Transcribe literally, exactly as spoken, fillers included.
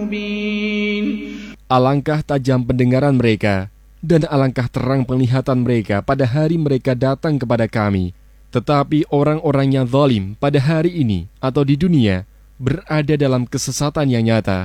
مبين. Alangkah tajam pendengaran mereka, dan alangkah terang penglihatan mereka pada hari mereka datang kepada kami. Tetapi orang-orang yang zalim pada hari ini atau di dunia berada dalam kesesatan yang nyata.